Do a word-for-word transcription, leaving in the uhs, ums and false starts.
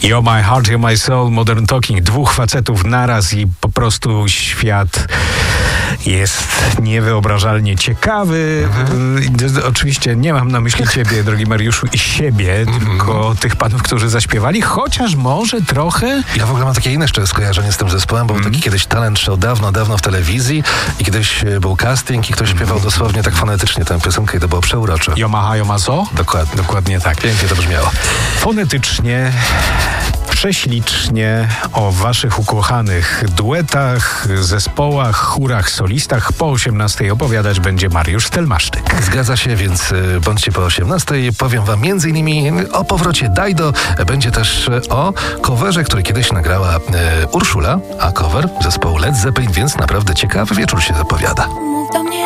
You're My Heart, You're My Soul, Modern Talking. Dwóch facetów naraz i po prostu świat jest niewyobrażalnie ciekawy. Mhm. Oczywiście nie mam na myśli ciebie, drogi Mariuszu, i siebie, mhm. tylko tych panów, którzy zaśpiewali, chociaż może trochę... Ja w ogóle mam takie inne jeszcze skojarzenie z tym zespołem, bo był taki kiedyś talent show dawno, dawno w telewizji i kiedyś był casting i ktoś śpiewał dosłownie tak fonetycznie tę piosenkę i to było przeurocze. Yomaha, Yomazo? Dokładnie. Dokładnie tak. Pięknie to brzmiało. Fonetycznie, prześlicznie o waszych ukochanych duetach, zespołach, chórach, solistach po osiemnastej opowiadać będzie Mariusz Stelmaszczyk. Zgadza się, więc bądźcie po osiemnastej. Powiem wam między innymi o powrocie Dajdo. Będzie też o coverze, który kiedyś nagrała e, Urszula, a cover zespołu Led Zeppelin, więc naprawdę ciekawy wieczór się zapowiada.